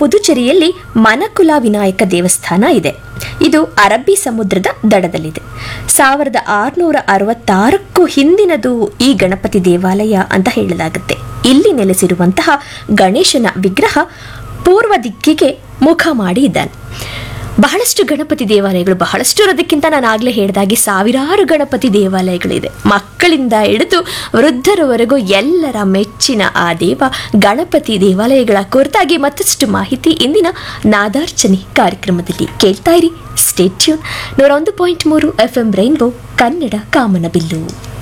ಪುದುಚೇರಿಯಲ್ಲಿ ಮನಕುಲ ವಿನಾಯಕ ದೇವಸ್ಥಾನ ಇದೆ. ಇದು ಅರಬ್ಬಿ ಸಮುದ್ರದ ದಡದಲ್ಲಿದೆ. 1666ಕ್ಕೂ ಹಿಂದಿನದು ಈ ಗಣಪತಿ ದೇವಾಲಯ ಅಂತ ಹೇಳಲಾಗುತ್ತೆ. ಇಲ್ಲಿ ನೆಲೆಸಿರುವಂತಹ ಗಣೇಶನ ವಿಗ್ರಹ ಪೂರ್ವ ದಿಕ್ಕಿಗೆ ಮುಖ ಮಾಡಿ ಇದ್ದಾನೆ. ಬಹಳಷ್ಟು ಗಣಪತಿ ದೇವಾಲಯಗಳು, ಬಹಳಷ್ಟು ಇರೋದಕ್ಕಿಂತ ನಾನು ಆಗಲೇ ಹೇಳಿದಾಗೆ ಸಾವಿರಾರು ಗಣಪತಿ ದೇವಾಲಯಗಳಿದೆ. ಮಕ್ಕಳಿಂದ ಹಿಡಿದು ವೃದ್ಧರವರೆಗೂ ಎಲ್ಲರ ಮೆಚ್ಚಿನ ಆ ದೇವ ಗಣಪತಿ ದೇವಾಲಯಗಳ ಕುರಿತಾಗಿ ಮತ್ತಷ್ಟು ಮಾಹಿತಿ ಇಂದಿನ ನಾದಾರ್ಚನೆ ಕಾರ್ಯಕ್ರಮದಲ್ಲಿ ಕೇಳ್ತಾ ಇರಿ. Stay tune. 101.3 FM rainbow Kannada ಕಾಮನಬಿಲ್ಲು.